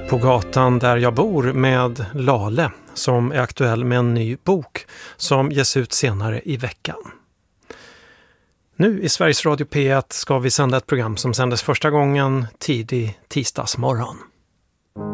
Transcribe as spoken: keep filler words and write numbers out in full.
På gatan där jag bor med Lale som är aktuell med en ny bok som ges ut senare i veckan. Nu i Sveriges Radio P ett ska vi sända ett program som sändes första gången tidig tisdagsmorgon.